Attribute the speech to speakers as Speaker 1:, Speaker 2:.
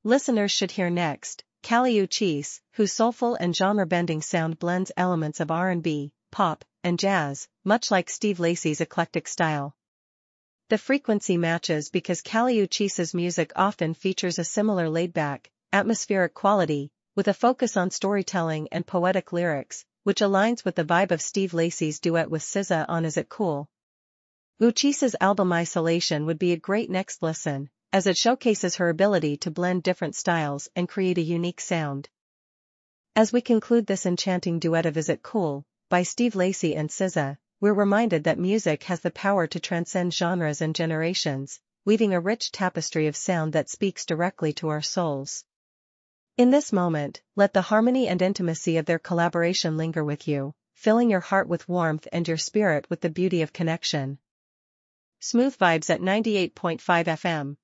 Speaker 1: Listeners should hear next, Kali Uchis, whose soulful and genre-bending sound blends elements of R&B, pop, and jazz, much like Steve Lacy's eclectic style. The frequency matches because Kali Uchis's music often features a similar laid-back, atmospheric quality, with a focus on storytelling and poetic lyrics, which aligns with the vibe of Steve Lacy's duet with SZA on Is It Cool? Uchis's album Isolation would be a great next listen, as it showcases her ability to blend different styles and create a unique sound. As we conclude this enchanting duet of Is It Cool? By Steve Lacy and SZA, we're reminded that music has the power to transcend genres and generations, weaving a rich tapestry of sound that speaks directly to our souls. In this moment, let the harmony and intimacy of their collaboration linger with you, filling your heart with warmth and your spirit with the beauty of connection. Smooth vibes at 98.5 FM.